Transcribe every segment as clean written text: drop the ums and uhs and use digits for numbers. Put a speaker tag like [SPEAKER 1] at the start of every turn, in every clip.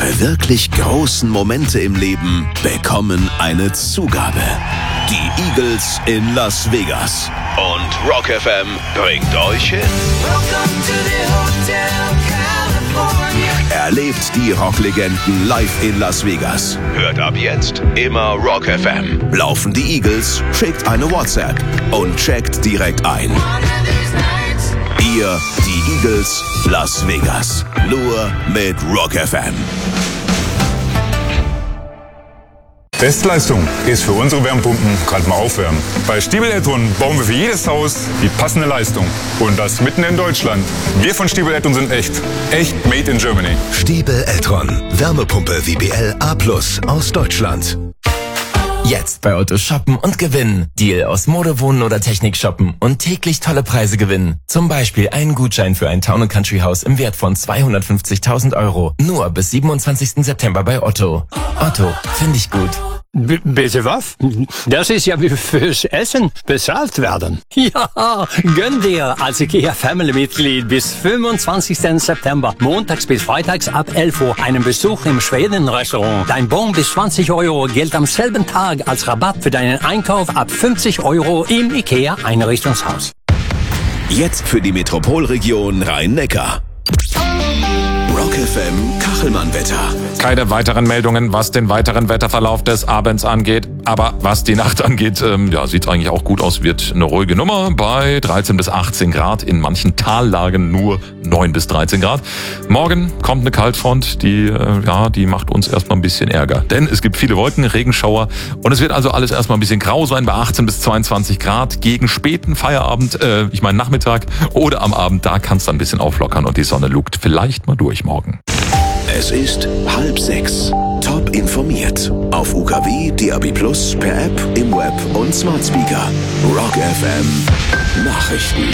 [SPEAKER 1] Eure wirklich großen Momente im Leben bekommen eine Zugabe. Die Eagles in Las Vegas. Und Rock FM bringt euch hin. Erlebt die Rocklegenden live in Las Vegas. Hört ab jetzt immer Rock FM. Laufen die Eagles, schickt eine WhatsApp und checkt direkt ein. Ihr, die Eagles, Las Vegas. Nur mit Rock FM.
[SPEAKER 2] Bestleistung ist für unsere Wärmepumpen gerade mal aufwärmen. Bei Stiebel Eltron bauen wir für jedes Haus die passende Leistung. Und das mitten in Deutschland. Wir von Stiebel Eltron sind echt. Echt made in Germany.
[SPEAKER 3] Stiebel Eltron. Wärmepumpe VBL A+ aus Deutschland.
[SPEAKER 4] Jetzt bei Otto shoppen und gewinnen. Deal aus Mode, Wohnen oder Technik shoppen und täglich tolle Preise gewinnen. Zum Beispiel einen Gutschein für ein Town & Country Haus im Wert von 250.000 €. Nur bis 27. September bei Otto. Otto, finde ich gut.
[SPEAKER 5] Bitte was? Das ist ja wie fürs Essen bezahlt werden. Ja, gönn dir als IKEA-Family-Mitglied bis 25. September, montags bis freitags ab 11 Uhr, einen Besuch im Schweden-Restaurant. Dein Bon bis 20 € gilt am selben Tag als Rabatt für deinen Einkauf ab 50 € im IKEA-Einrichtungshaus.
[SPEAKER 1] Jetzt für die Metropolregion Rhein-Neckar. Rock FM Kachelmann-Wetter.
[SPEAKER 6] Keine weiteren Meldungen, was den weiteren Wetterverlauf des Abends angeht. Aber was die Nacht angeht, sieht eigentlich auch gut aus. Wird eine ruhige Nummer bei 13 bis 18 Grad. In manchen Tallagen nur 9 bis 13 Grad. Morgen kommt eine Kaltfront, die macht uns erstmal ein bisschen Ärger. Denn es gibt viele Wolken, Regenschauer und es wird also alles erstmal ein bisschen grau sein bei 18 bis 22 Grad. Gegen späten Feierabend, Nachmittag oder am Abend, da kann es dann ein bisschen auflockern und die Sonne lugt vielleicht mal durch morgen.
[SPEAKER 1] Es ist 5:30. Top informiert. Auf UKW, DAB+, per App, im Web und Smart Speaker. Rock FM Nachrichten.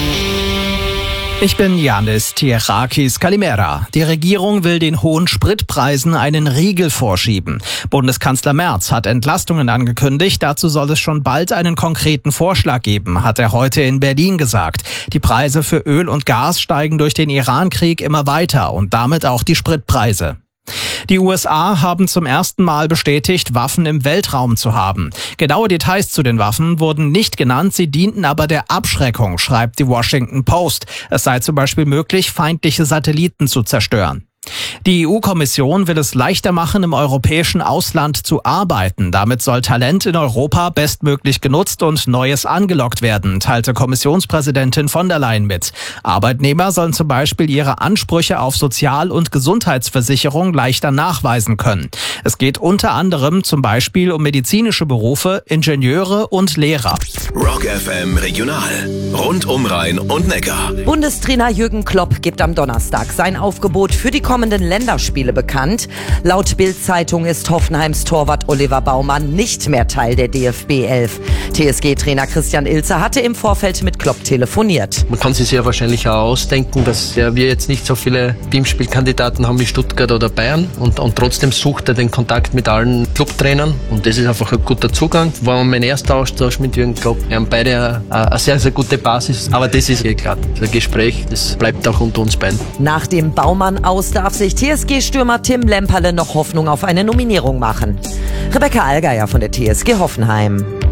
[SPEAKER 7] Ich bin Yannis Tierakis Kalimera. Die Regierung will den hohen Spritpreisen einen Riegel vorschieben. Bundeskanzler Merz hat Entlastungen angekündigt. Dazu soll es schon bald einen konkreten Vorschlag geben, hat er heute in Berlin gesagt. Die Preise für Öl und Gas steigen durch den Iran-Krieg immer weiter und damit auch die Spritpreise. Die USA haben zum ersten Mal bestätigt, Waffen im Weltraum zu haben. Genaue Details zu den Waffen wurden nicht genannt, sie dienten aber der Abschreckung, schreibt die Washington Post. Es sei zum Beispiel möglich, feindliche Satelliten zu zerstören. Die EU-Kommission will es leichter machen, im europäischen Ausland zu arbeiten. Damit soll Talent in Europa bestmöglich genutzt und Neues angelockt werden, teilte Kommissionspräsidentin von der Leyen mit. Arbeitnehmer sollen zum Beispiel ihre Ansprüche auf Sozial- und Gesundheitsversicherung leichter nachweisen können. Es geht unter anderem zum Beispiel um medizinische Berufe, Ingenieure und Lehrer.
[SPEAKER 1] Rock FM Regional. Rund um Rhein und Neckar.
[SPEAKER 8] Bundestrainer Jürgen Klopp gibt am Donnerstag sein Aufgebot für die kommenden Länderspiele bekannt. Laut Bild-Zeitung ist Hoffenheims Torwart Oliver Baumann nicht mehr Teil der DFB 11. TSG-Trainer Christian Ilzer hatte im Vorfeld mit Klopp telefoniert.
[SPEAKER 9] Man kann sich sehr wahrscheinlich auch ausdenken, dass wir jetzt nicht so viele Teamspielkandidaten haben wie Stuttgart oder Bayern und trotzdem sucht er den Kontakt mit allen Clubtrainern und das ist einfach ein guter Zugang. War mein erster Austausch mit Jürgen Klopp. Wir haben beide eine sehr, sehr gute Basis, aber das ist klar. Das Gespräch, das bleibt auch unter uns beiden.
[SPEAKER 8] Nach dem Baumann aus darf sich TSG-Stürmer Tim Lemperle noch Hoffnung auf eine Nominierung machen. Rebecca Allgeier von der TSG Hoffenheim.